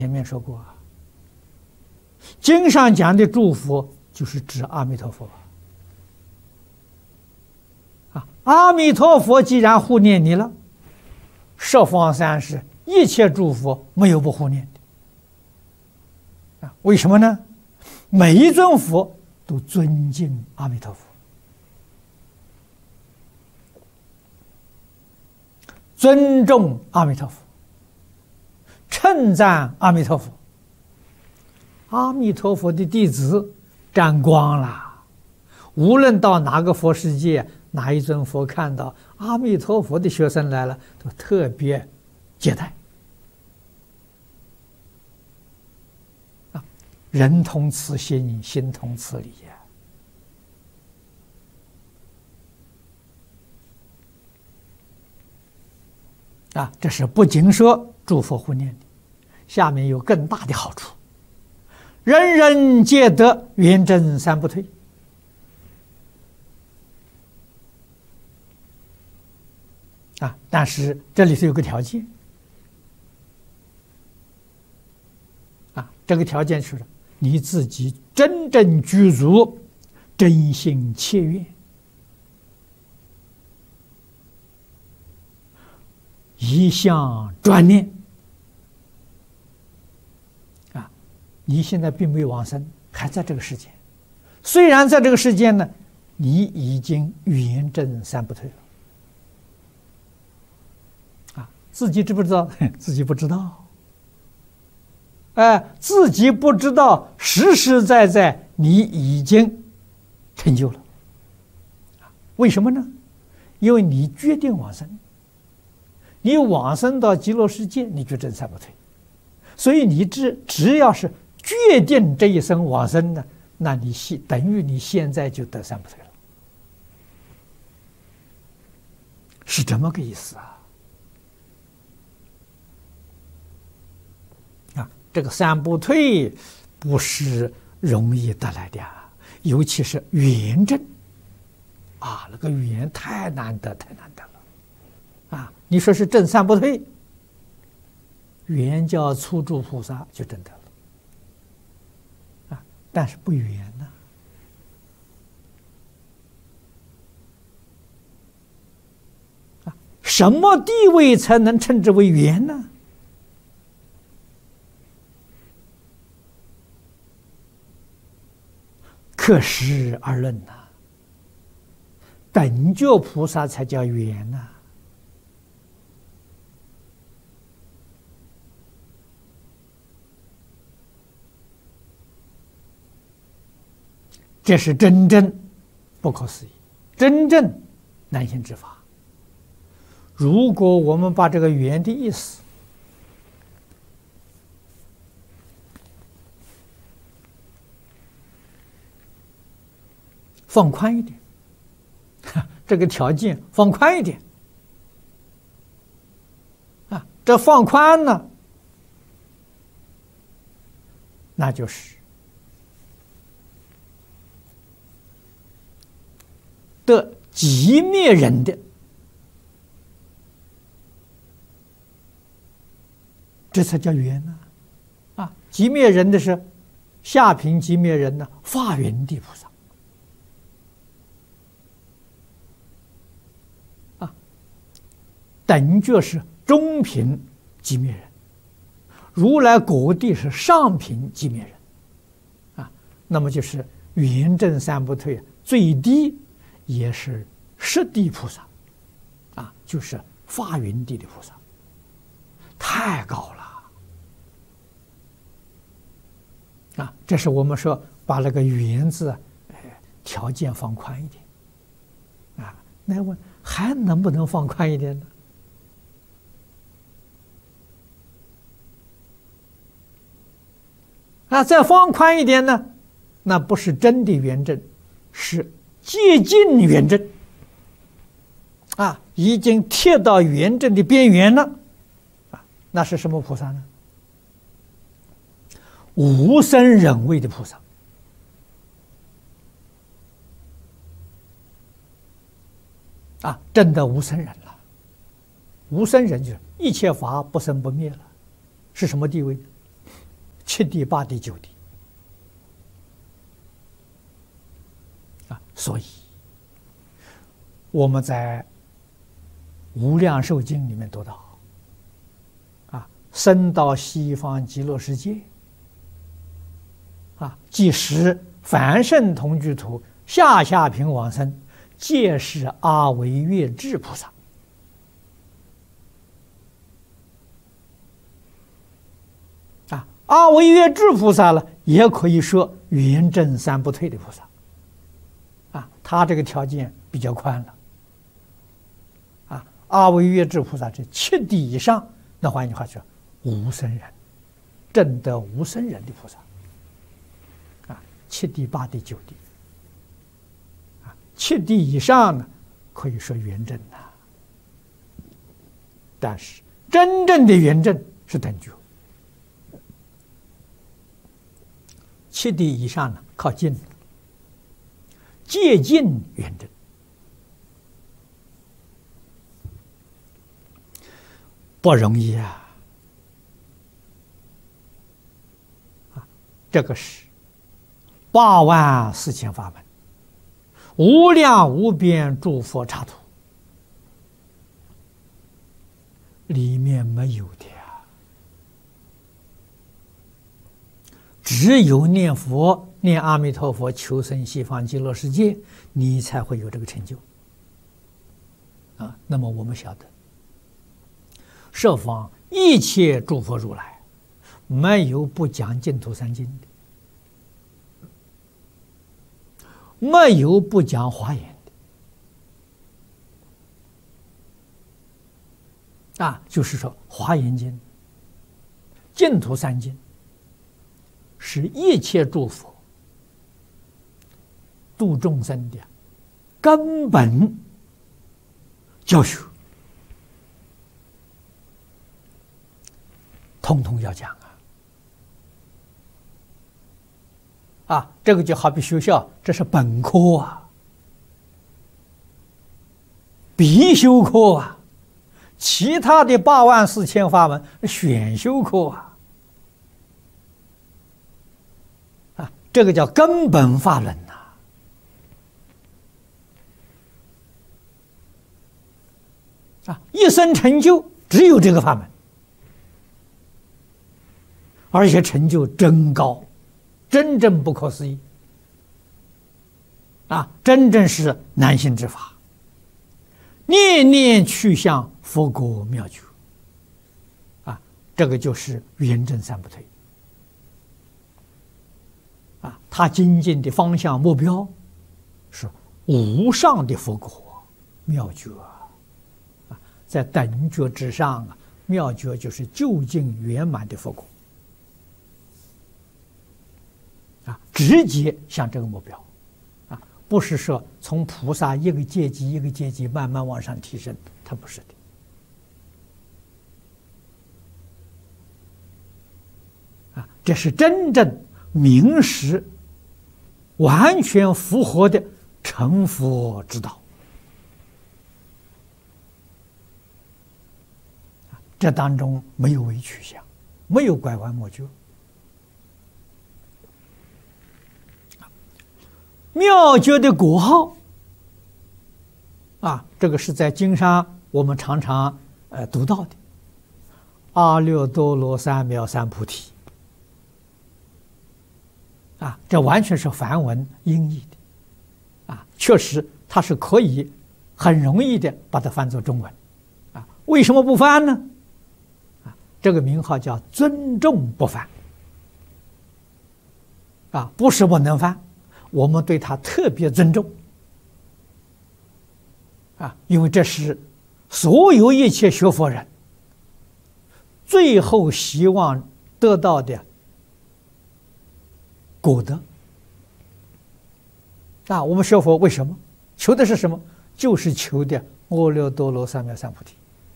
前面说过啊，经上讲的诸佛就是指阿弥陀佛啊。阿弥陀佛既然护念你了，十方三世一切诸佛没有不护念的啊。为什么呢？每一尊佛都尊敬阿弥陀佛，尊重阿弥陀佛，称赞阿弥陀佛。阿弥陀佛的弟子沾光了，无论到哪个佛世界，哪一尊佛看到阿弥陀佛的学生来了，都特别接待啊，人同此心，心同此理啊！这是不仅说诸佛护念的，下面有更大的好处。人人皆得圆正三不退啊！但是这里头有个条件啊，这个条件是你自己真正具足真心切愿，一向专念。你现在并没有往生，还在这个世间。虽然在这个世间呢，你已经圆正三不退了。啊，自己知不知道？自己不知道。自己不知道，实实在在你已经成就了。为什么呢？因为你决定往生，你往生到极乐世界，你就正三不退。所以你只要是决定这一生往生呢，那你等于你现在就得三不退了，是这么个意思啊！啊，这个三不退不是容易得来的啊，尤其是圆正啊，那个圆太难得，太难得了啊！你说是正三不退，圆教初住菩萨就真得了。但是不圆呢，什么地位才能称之为圆呢？可实而论呐，等觉菩萨才叫圆呐。这是真正不可思议，真正难行之法。如果我们把这个圆的意思放宽一点，这个条件放宽一点啊，这放宽呢，那就是得寂灭人的，这才叫圆呢！啊，寂灭人的是下品寂灭人呢，法云地菩萨啊，等觉是中品寂灭人，如来果地是上品寂灭人啊，那么就是圆正三不退，最低也是十地菩萨啊，就是法云地的菩萨，太高了啊！这是我们说把那个圆字条件放宽一点啊。那问还能不能放宽一点呢？啊，再放宽一点呢，那不是真的圆正，是接近圆正啊，已经贴到圆正的边缘了啊，那是什么菩萨呢？无生忍位的菩萨啊，真的无生忍了。无生忍就是一切法不生不灭了，是什么地位？ 七地八地九地所以我们在《无量寿经》里面读到生到西方极乐世界即使凡圣同居土下下品往生，皆是阿惟越致菩萨。阿惟越致菩萨呢，也可以说圆正三不退的菩萨。他这个条件比较宽了。阿惟越致菩萨是七地以上，那换句话说，无生人，证得无生人的菩萨。七地八地九地。七地以上呢，可以说圆正但是真正的圆正是等觉。七地以上呢，靠近，接近圆正。不容易这个是84000法门，无量无边诸佛刹土里面没有的只有念佛、念阿弥陀佛、求生西方极乐世界，你才会有这个成就那么我们晓得，十方一切诸佛如来，没有不讲净土三经的，没有不讲华严的就是说华严经、净土三经是一切诸佛度众生的根本教学，通通要讲这个就好比学校，这是本科必修课其他的84000法门选修课这个叫根本法论一生成就只有这个法门，而且成就真高，真正不可思议真正是难行之法，念念去向佛国妙觉这个就是圆正三不退他精进的方向目标是无上的佛国妙觉在等觉之上妙觉就是究竟圆满的佛国直接向这个目标不是说从菩萨一个阶级一个阶级慢慢往上提升，它不是的这是真正明实完全符合的成佛之道这当中没有伪取向，没有拐弯抹角妙觉的果号这个是在经上我们常常读到的阿耨多罗三藐三菩提这完全是梵文音译的确实它是可以很容易的把它翻作中文为什么不翻呢？这个名号叫尊重不翻不是不能翻，我们对他特别尊重因为这是所有一切学佛人最后希望得到的果德我们学佛为什么求的是什么？就是求的阿耨多罗三藐三菩提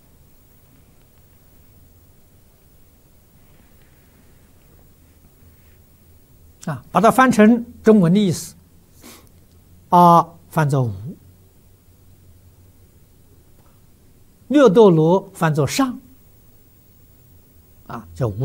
把它翻成中文的意思，翻作无，耨多罗翻作上，叫无。